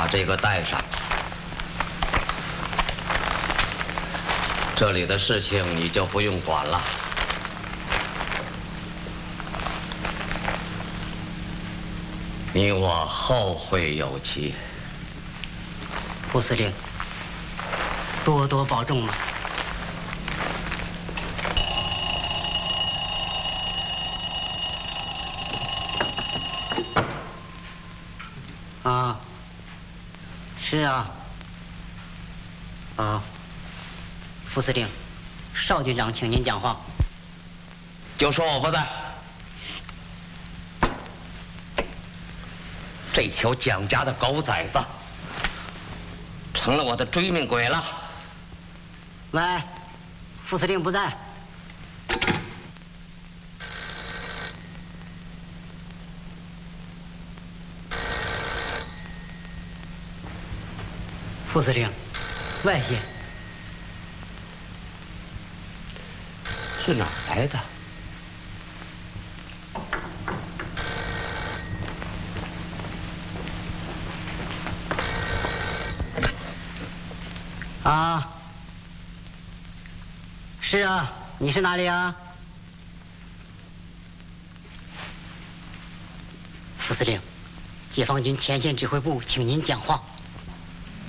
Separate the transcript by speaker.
Speaker 1: 把这个带上。这里的事情你就不用管了。你我后会有期。
Speaker 2: 副司令，多多保重嘛。啊，是啊。啊，副司令，邵局长，请您讲话。
Speaker 1: 就说我不在。这条蒋家的狗崽子，成了我的追命鬼了。
Speaker 2: 喂，副司令不在。副司令，外线
Speaker 1: 是哪儿来的？
Speaker 2: 啊，是啊，你是哪里啊？副司令，解放军前线指挥部，请您讲话。